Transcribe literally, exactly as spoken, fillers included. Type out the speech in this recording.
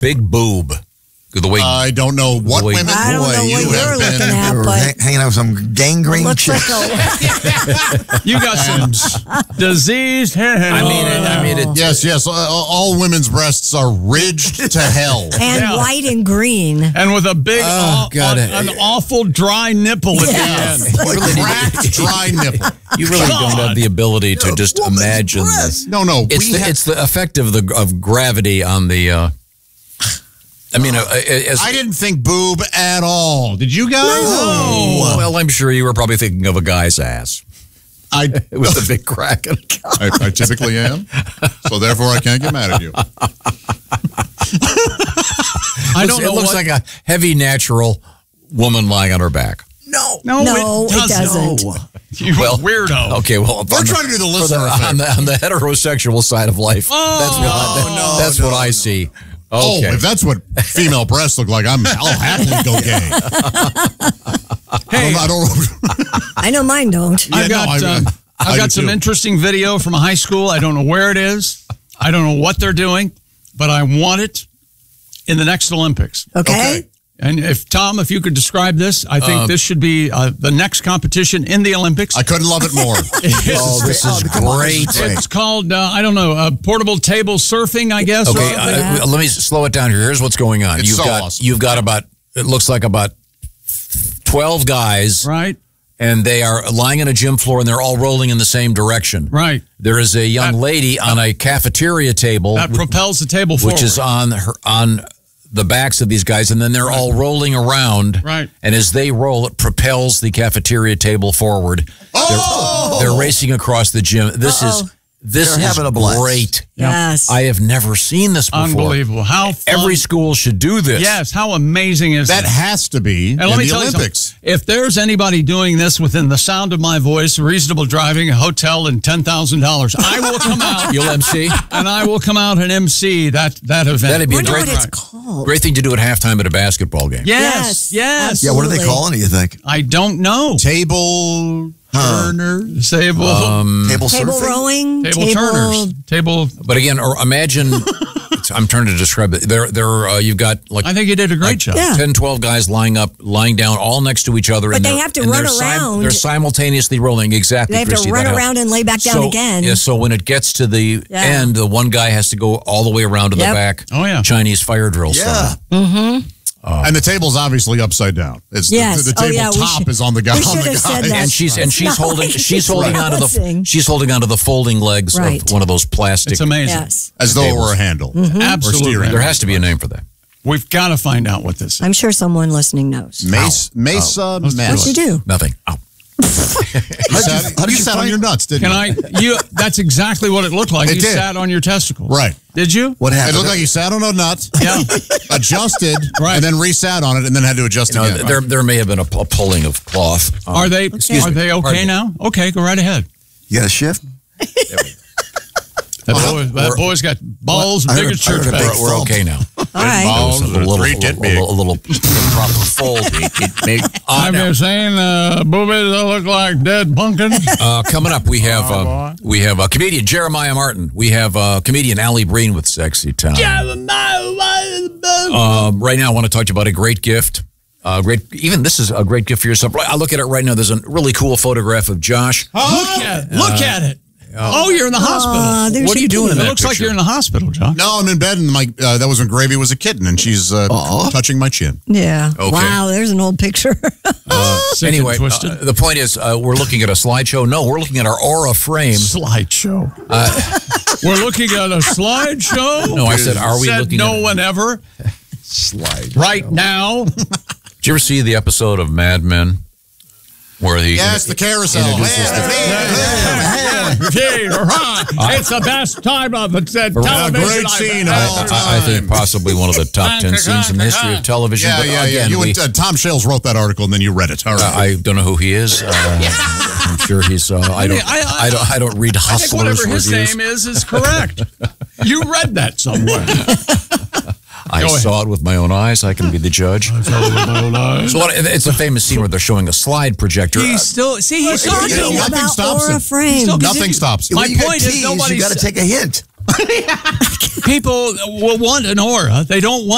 big boob. The way I don't know what way, women. I don't boy, know what you you're have looking been. at, You're but hang, hanging out with some gangrene looks chicks. like a You got some diseased hair. I mean, it, I mean, it, Yes, yes. Uh, all women's breasts are ridged to hell. and Yeah. white and green. and with a big, Oh, aw- God. an awful dry nipple at Yes. the end. Like really need- cracked, dry nipple. you really don't have the ability to just imagine this. No, no. It's we the, have- it's the effect of the of gravity on the. Uh, I mean, uh, as, I didn't think boob at all. Did you guys? Oh, well, I'm sure you were probably thinking of a guy's ass I, with the big crack. In it. I, I typically am. So therefore, I can't get mad at you. I don't it know looks what, like a heavy, natural woman lying on her back. No. No, No, it it doesn't. doesn't. You Well, weirdo. Okay, well, We're on trying to do the for listener the, effect. on, the, on the heterosexual side of life. Oh, that's what, I, that- no, that's no, what I no. see. Oh, Okay. if that's what female breasts look like, I'm, I'll happily go gay. Hey, I don't, I don't I know mine don't. Yeah, I've no, got, I- uh, I I've do got some too. interesting video from a high school. I don't know where it is. I don't know what they're doing, but I want it in the next Olympics. Okay. Okay. And if Tom, if you could describe this, I think Um, this should be uh, the next competition in the Olympics. I couldn't love it more. Oh, this is come on, great. this is great. It's called, uh, I don't know, uh, portable table surfing, I guess. Okay, or- uh, let me slow it down here. Here's what's going on. It's you've so got awesome. you've got about it looks like about twelve guys, right, and they are lying in a gym floor, and they're all rolling in the same direction. right. There is a young That- lady on a cafeteria table, That wh- propels the table forward. which is on her on the backs of these guys, and then they're all rolling around. Right. And as they roll, it propels the cafeteria table forward. Oh! They're, they're racing across the gym. This Uh-oh. is this They're is having a blast. great. Yes. I have never seen this before. unbelievable. How fun. Every school should do this. Yes, how amazing is That that? has to be And in let me the tell you Olympics. something. If there's anybody doing this within the sound of my voice, reasonable driving, a hotel, and ten thousand dollars, I will come out You'll M C. and I will come out and M C that that event. That'd be I a wonder great, what it's called. great thing to do at halftime at a basketball game. Yes, yes. Yeah, what are they Absolutely. calling it, you think? I don't know. Table turner. Table, Um, Table Table surfing? rowing. table turners, table. but again, or imagine. it's- I'm trying to describe it. There, there. Uh, you've got like I think you did a great job. Yeah. ten, twelve guys lying up, lying down, all next to each other. But and they they're- have to and run they're around. they're simultaneously rolling. Exactly. They have to Christy, run that helps. around and lay back down so, again. Yeah. So when it gets to the Yeah. end, the one guy has to go all the way around to Yep. the back. Oh, yeah. Chinese fire drill Yeah. style. And the table's obviously upside down. It's Yes. the, the Oh, table yeah, we top should- is on the guy. we on should the have guy. said that. And she's and It's she's not holding like she's it's holding onto the balancing. she's holding onto the folding legs Right. of one of those plastic. It's amazing. Yes. As though it were a handle. Or Absolutely. steering. There has to be a name for that. We've got to find out what this is. I'm sure someone listening knows. Mace, Mesa Let's do Mess. What'd you do? Nothing. Oh. You sat, how did you you sat on find- your nuts, didn't Can you? I? You. That's exactly what it looked like. It you did. sat on your testicles. Right. Did you? What It happened? looked like you sat on a nut, Yeah. adjusted, Right. and then resat on it, and then had to adjust You know, again. there there may have been a, a pulling of cloth. Um, Are they? excuse Are me. they okay Pardon me. now? Okay, go right ahead. You got a shift? That, Well, boy, that we're- boy's got balls I big heard as a- I church heard a big bags. We're, we're okay now. All right. Balls, A little, three a tit little, big. a little, proper fold. It, it made, uh, I've now, been saying uh, boobies that look like dead pumpkins. uh, coming up, we have Oh, uh, boy. we have uh, comedian Jeremiah Martin. We have uh, comedian Allie Breen with Sexy Time. Uh, right now, I want to talk to you about a great gift. Uh, great. Even this is a great gift for yourself. I look at it right now. There's a really cool photograph of Josh. Look at it. Look at it. Oh, you're in the hospital. Uh, there's What are your you doing in It that looks like picture? you're in the hospital, John. No, I'm in bed, and my uh, that was when Gravy was a kitten, and she's uh, touching my chin. Yeah. Okay. Wow, there's an old picture. Sick and Anyway, twisted. uh, the point is, uh, we're looking at a slideshow. No, we're looking at our Aura frame. Slideshow. We're looking at a slideshow. No, I said, are we Said looking no at a- one ever. Slide. Right now. Did you ever see the episode of Mad Men where he? Yes, the carousel. Introduces It's the best time of the A television. great I've scene. ever- all I, I think time. possibly one of the top ten scenes in the history of television. Yeah, but yeah, yeah. again, You we, and uh, Tom Shales wrote that article, and then you read it. All right. uh, I don't know who he is. Uh, I'm sure he's. Uh, I don't. I- I- I don't. I don't read I think Hustlers whatever his reviews. name is is correct. You read that somewhere. I Go ahead. saw it with my own eyes. I can be the judge. So what, it's a famous scene where they're showing a slide projector. He's still see. He's Talking talking. Nothing about stops Aura him. frame. Still- Nothing stops. My When you get point is teased, nobody's- you got to take a hint. People will want an aura. They don't want.